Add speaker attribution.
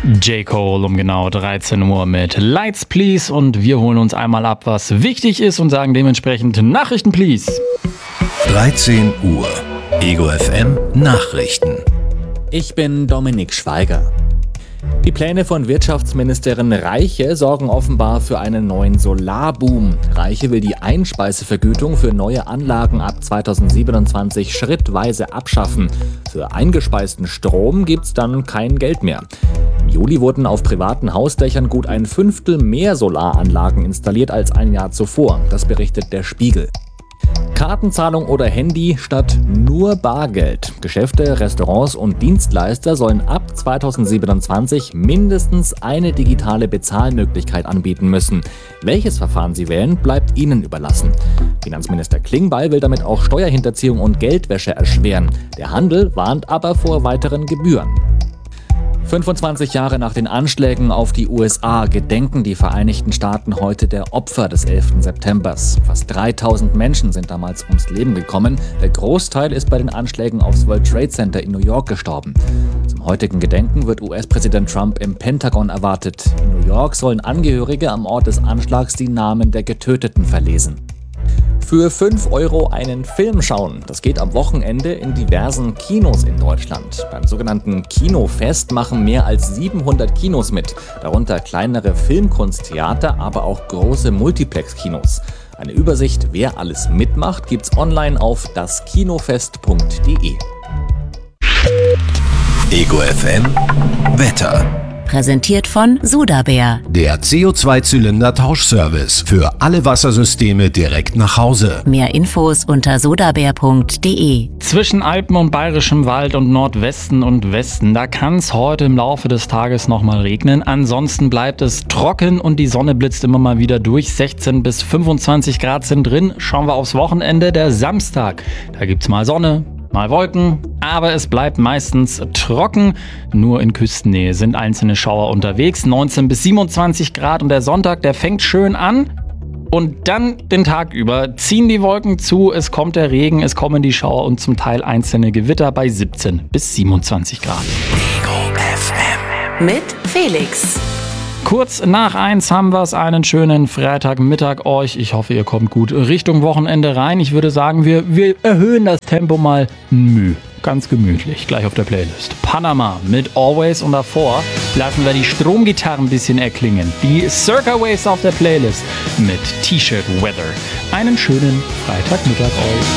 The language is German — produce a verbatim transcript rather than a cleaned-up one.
Speaker 1: J. Cole um genau dreizehn Uhr mit Lights Please und wir holen uns einmal ab, was wichtig ist und sagen dementsprechend Nachrichten Please.
Speaker 2: dreizehn Uhr, Ego F M Nachrichten.
Speaker 3: Ich bin Dominik Schweiger. Die Pläne von Wirtschaftsministerin Reiche sorgen offenbar für einen neuen Solarboom. Reiche will die Einspeisevergütung für neue Anlagen ab zweitausendsiebenundzwanzig schrittweise abschaffen. Für eingespeisten Strom gibt's dann kein Geld mehr. Im Juli wurden auf privaten Hausdächern gut ein Fünftel mehr Solaranlagen installiert als ein Jahr zuvor. Das berichtet der Spiegel. Kartenzahlung oder Handy statt nur Bargeld. Geschäfte, Restaurants und Dienstleister sollen ab zweitausendsiebenundzwanzig mindestens eine digitale Bezahlmöglichkeit anbieten müssen. Welches Verfahren sie wählen, bleibt ihnen überlassen. Finanzminister Klingbeil will damit auch Steuerhinterziehung und Geldwäsche erschweren. Der Handel warnt aber vor weiteren Gebühren. fünfundzwanzig Jahre nach den Anschlägen auf die U S A gedenken die Vereinigten Staaten heute der Opfer des elften Septembers. Fast dreitausend Menschen sind damals ums Leben gekommen. Der Großteil ist bei den Anschlägen aufs World Trade Center in New York gestorben. Zum heutigen Gedenken wird U S-Präsident Trump im Pentagon erwartet. In New York sollen Angehörige am Ort des Anschlags die Namen der Getöteten verlesen. Für fünf Euro einen Film schauen. Das geht am Wochenende in diversen Kinos in Deutschland. Beim sogenannten Kinofest machen mehr als siebenhundert Kinos mit. Darunter kleinere Filmkunsttheater, aber auch große Multiplex-Kinos. Eine Übersicht, wer alles mitmacht, gibt's online auf das kinofest punkt de.
Speaker 2: Ego F M Wetter.
Speaker 4: Präsentiert von Sudabär.
Speaker 2: Der C O zwei Zylinder Tauschservice für alle Wassersysteme direkt nach Hause.
Speaker 4: Mehr Infos unter sudabär punkt de.
Speaker 1: Zwischen Alpen und Bayerischem Wald und Nordwesten und Westen, da kann es heute im Laufe des Tages nochmal regnen. Ansonsten bleibt es trocken und die Sonne blitzt immer mal wieder durch. sechzehn bis fünfundzwanzig Grad sind drin. Schauen wir aufs Wochenende, der Samstag. Da gibt's mal Sonne, mal Wolken, aber es bleibt meistens trocken. Nur in Küstennähe sind einzelne Schauer unterwegs. neunzehn bis siebenundzwanzig Grad und der Sonntag, der fängt schön an. Und dann den Tag über ziehen die Wolken zu, es kommt der Regen, es kommen die Schauer und zum Teil einzelne Gewitter bei siebzehn bis siebenundzwanzig Grad.
Speaker 2: Ego F M.
Speaker 4: Mit Felix.
Speaker 1: Kurz nach eins haben wir es, einen schönen Freitagmittag euch. Ich hoffe, ihr kommt gut Richtung Wochenende rein. Ich würde sagen, wir, wir erhöhen das Tempo mal Müh. Ganz gemütlich, gleich auf der Playlist. Panama mit Always und davor lassen wir die Stromgitarren ein bisschen erklingen. Die Circa Waves auf der Playlist mit T-Shirt Weather. Einen schönen Freitagmittag euch.